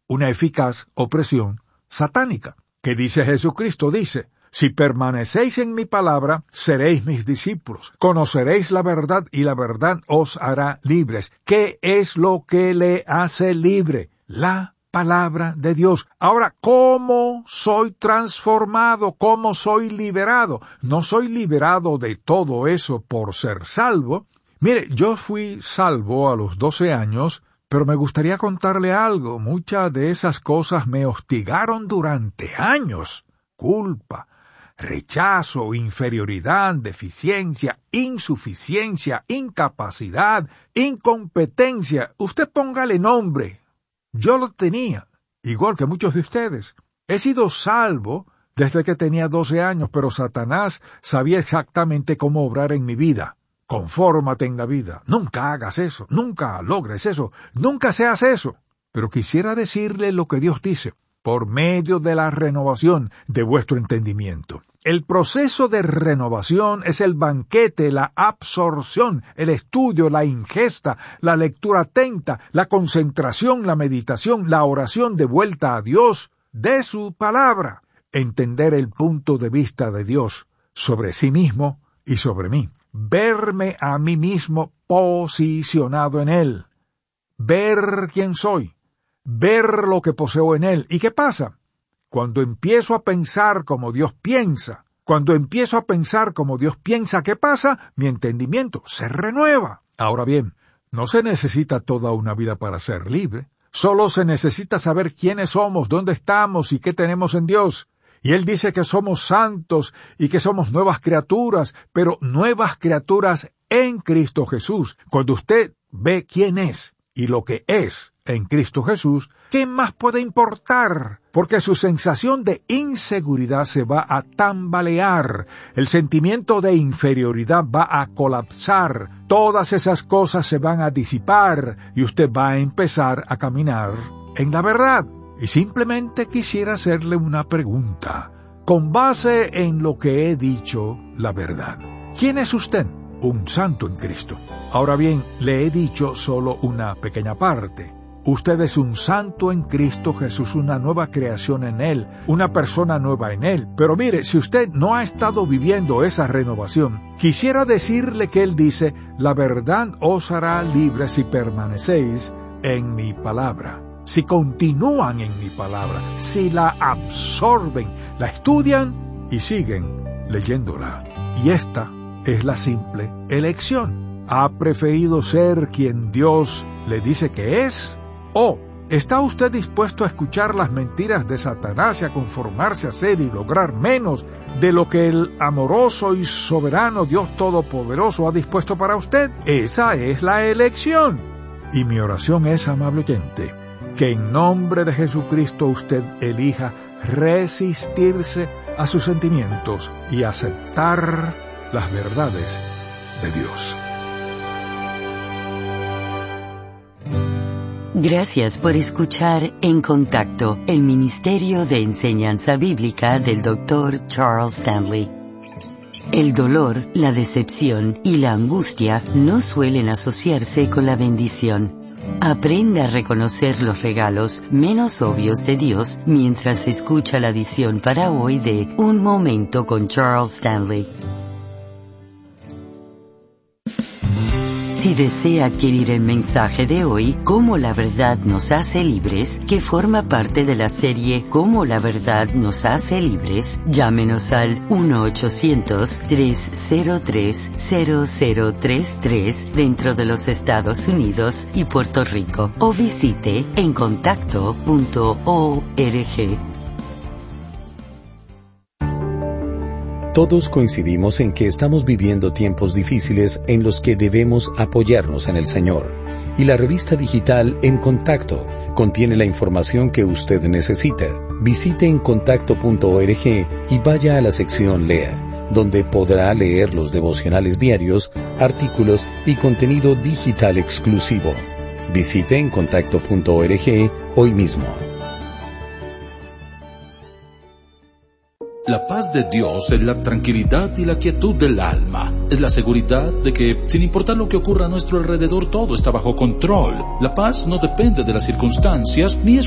una eficaz opresión satánica. ¿Qué dice Jesucristo? Dice: si permanecéis en mi palabra, seréis mis discípulos. Conoceréis la verdad y la verdad os hará libres. ¿Qué es lo que le hace libre? La palabra de Dios. Ahora, ¿cómo soy transformado? ¿Cómo soy liberado? No soy liberado de todo eso por ser salvo. Mire, yo fui salvo a los 12 años, pero me gustaría contarle algo. Muchas de esas cosas me hostigaron durante años. Culpa, rechazo, inferioridad, deficiencia, insuficiencia, incapacidad, incompetencia. Usted póngale nombre. Yo lo tenía, igual que muchos de ustedes. He sido salvo desde que tenía 12 años, pero Satanás sabía exactamente cómo obrar en mi vida. Confórmate en la vida. Nunca hagas eso, nunca logres eso, nunca seas eso. Pero quisiera decirle lo que Dios dice, por medio de la renovación de vuestro entendimiento. El proceso de renovación es el banquete, la absorción, el estudio, la ingesta, la lectura atenta, la concentración, la meditación, la oración de vuelta a Dios de su palabra. Entender el punto de vista de Dios sobre sí mismo y sobre mí. Verme a mí mismo posicionado en Él. Ver quién soy. Ver lo que poseo en Él. ¿Y qué pasa? Cuando empiezo a pensar como Dios piensa, ¿qué pasa? Mi entendimiento se renueva. Ahora bien, no se necesita toda una vida para ser libre. Solo se necesita saber quiénes somos, dónde estamos y qué tenemos en Dios. Y Él dice que somos santos y que somos nuevas criaturas, pero nuevas criaturas en Cristo Jesús. Cuando usted ve quién es y lo que es en Cristo Jesús, ¿qué más puede importar? Porque su sensación de inseguridad se va a tambalear, el sentimiento de inferioridad va a colapsar, todas esas cosas se van a disipar y usted va a empezar a caminar en la verdad. Y simplemente quisiera hacerle una pregunta, con base en lo que he dicho, la verdad. ¿Quién es usted? Un santo en Cristo. Ahora bien, le he dicho solo una pequeña parte. Usted es un santo en Cristo Jesús, una nueva creación en Él, una persona nueva en Él. Pero mire, si usted no ha estado viviendo esa renovación, quisiera decirle que Él dice, la verdad os hará libres si permanecéis en mi palabra. Si continúan en mi palabra, si la absorben, la estudian y siguen leyéndola. Y esta es la simple elección. ¿Ha preferido ser quien Dios le dice que es? ¿O está usted dispuesto a escuchar las mentiras de Satanás y a conformarse a ser y lograr menos de lo que el amoroso y soberano Dios Todopoderoso ha dispuesto para usted? Esa es la elección. Y mi oración es, amable oyente, que en nombre de Jesucristo usted elija resistirse a sus sentimientos y aceptar las verdades de Dios. Gracias por escuchar En Contacto, el Ministerio de Enseñanza Bíblica del Dr. Charles Stanley. El dolor, la decepción y la angustia no suelen asociarse con la bendición. Aprenda a reconocer los regalos menos obvios de Dios mientras escucha la edición para hoy de Un Momento con Charles Stanley. Si desea adquirir el mensaje de hoy, Cómo la verdad nos hace libres, que forma parte de la serie Cómo la verdad nos hace libres, llámenos al 1-800-303-0033 dentro de los Estados Unidos y Puerto Rico, o visite encontacto.org. Todos coincidimos en que estamos viviendo tiempos difíciles en los que debemos apoyarnos en el Señor. Y la revista digital En Contacto contiene la información que usted necesita. Visite encontacto.org y vaya a la sección Lea, donde podrá leer los devocionales diarios, artículos y contenido digital exclusivo. Visite encontacto.org hoy mismo. La paz de Dios es la tranquilidad y la quietud del alma. Es la seguridad de que, sin importar lo que ocurra a nuestro alrededor, todo está bajo control. La paz no depende de las circunstancias, ni es